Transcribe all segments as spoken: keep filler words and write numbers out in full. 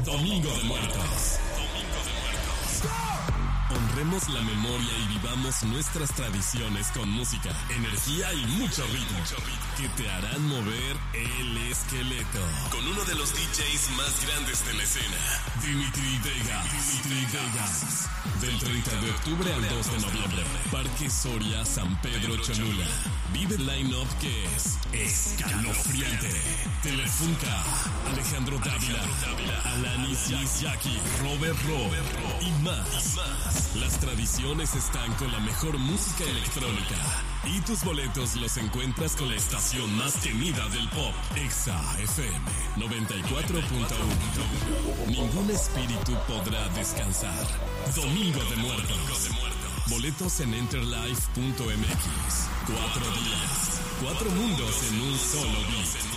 Domingo de Muertos. Honremos la memoria y vivamos nuestras tradiciones con música, energía y mucho ritmo, que te harán mover el esqueleto. Con uno de los D Js más grandes de la escena, Dimitri Vegas. Dimitri Vegas. Del treinta de octubre al dos de noviembre, Parque Soria, San Pedro Cholula. Vive el line-up que es escalofriante. Telefunca, Alejandro Dávila, Alanis Yaki, Robert Ro y más. Las tradiciones están con la mejor música electrónica. Y tus boletos los encuentras con la estación más temida del pop, Exa F M noventa y cuatro punto uno. Ningún espíritu podrá descansar. Domingo de Muertos. Boletos en enterlife punto m x. Cuatro días, cuatro mundos en un solo beat.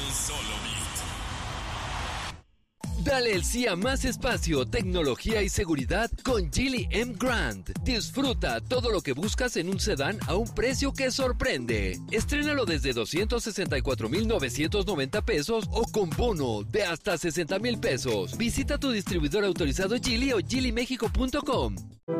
Dale el sí a más espacio, tecnología y seguridad con Geely M Grand. Disfruta todo lo que buscas en un sedán a un precio que sorprende. Estrénalo desde doscientos sesenta y cuatro mil novecientos noventa pesos o con bono de hasta sesenta mil pesos. Visita tu distribuidor autorizado Geely o geely mexico punto com.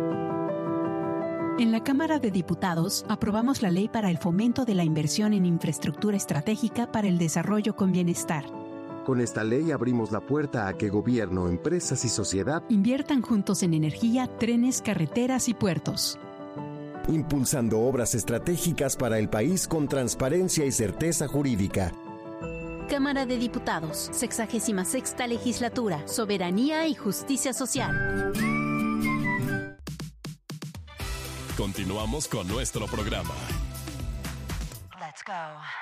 En la Cámara de Diputados aprobamos la ley para el fomento de la inversión en infraestructura estratégica para el desarrollo con bienestar. Con esta ley abrimos la puerta a que gobierno, empresas y sociedad inviertan juntos en energía, trenes, carreteras y puertos. Impulsando obras estratégicas para el país con transparencia y certeza jurídica. Cámara de Diputados, sexagésima sexta legislatura, soberanía y justicia social. Continuamos con nuestro programa. Let's go.